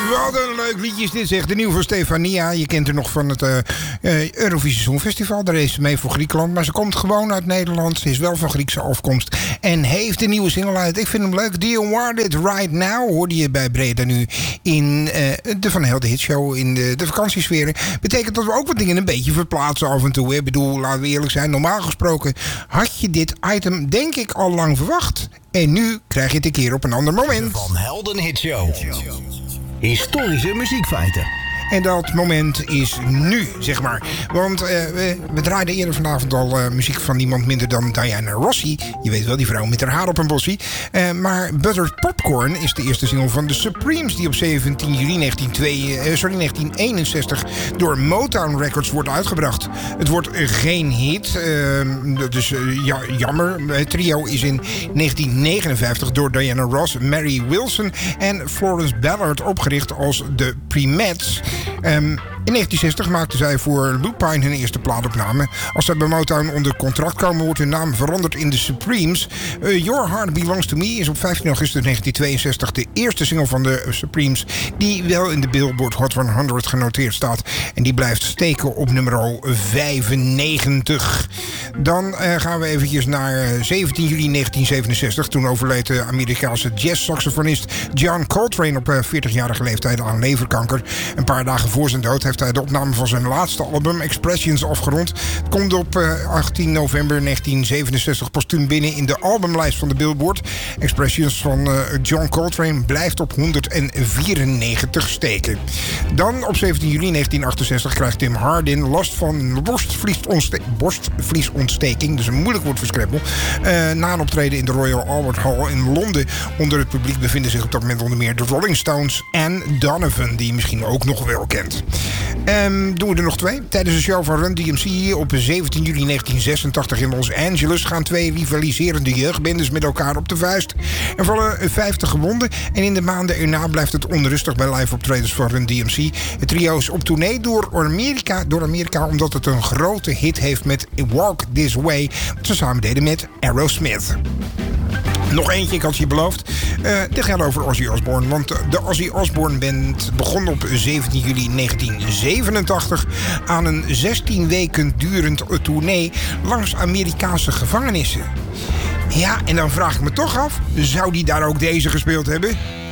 Wat een leuk liedje is dit, zeg. De nieuwe van Stefania. Je kent haar nog van het Eurovisie Songfestival. Daar is ze mee voor Griekenland. Maar ze komt gewoon uit Nederland. Ze is wel van Griekse afkomst. En heeft een nieuwe single uit. Ik vind hem leuk. Do You Want It Right Now? Hoorde je bij Breda nu in de Van Helden Hitshow. In de vakantiesferen. Betekent dat we ook wat dingen een beetje verplaatsen af en toe. Ik bedoel, laten we eerlijk zijn. Normaal gesproken had je dit item denk ik al lang verwacht. En nu krijg je het een keer op een ander moment. Van Helden Hitshow. Historische muziekfeiten. En dat moment is nu, zeg maar. Want we draaiden eerder vanavond al muziek van niemand minder dan Diana Rossi. Je weet wel, die vrouw met haar haar op een bossie. Maar Buttered Popcorn is de eerste single van The Supremes... die op 17 juli 1961 door Motown Records wordt uitgebracht. Het wordt geen hit. Dus jammer. Het trio is in 1959 door Diana Ross, Mary Wilson en Florence Ballard opgericht als de Primettes. In 1960 maakten zij voor Lupine hun eerste plaatopname. Als zij bij Motown onder contract komen, wordt hun naam veranderd in de Supremes. Your Heart Belongs to Me is op 15 augustus 1962 de eerste single van de Supremes... die wel in de Billboard Hot 100 genoteerd staat. En die blijft steken op nummer 95. Dan gaan we eventjes naar 17 juli 1967. Toen overleed de Amerikaanse jazzsaxofonist John Coltrane op 40-jarige leeftijd aan leverkanker. Een paar dagen voor zijn dood heeft hij de opname van zijn laatste album Expressions afgerond. Het komt op 18 november 1967 postuum binnen in de albumlijst van de Billboard. Expressions van John Coltrane blijft op 194 steken. Dan op 17 juli 1968 krijgt Tim Hardin last van borstvliesontsteking. Dus een moeilijk woord voor Scrabble. Na een optreden in de Royal Albert Hall in Londen. Onder het publiek bevinden zich op dat moment onder meer de Rolling Stones en Donovan, die je misschien ook nog wel kent. Doen we er nog twee. Tijdens een show van Run DMC op 17 juli 1986 in Los Angeles gaan twee rivaliserende jeugdbendes met elkaar op de vuist. Er vallen 50 gewonden en in de maanden erna blijft het onrustig bij live optredens van Run DMC. Het trio is op tournee door Amerika omdat het een grote hit heeft met Walk This Way, wat ze samen deden met Aerosmith. Nog eentje, ik had je beloofd. Dit gaat over Ozzy Osbourne. Want de Ozzy Osbourne Band begon op 17 juli 1987... aan een 16 weken durend tournee langs Amerikaanse gevangenissen. Ja, en dan vraag ik me toch af, zou die daar ook deze gespeeld hebben?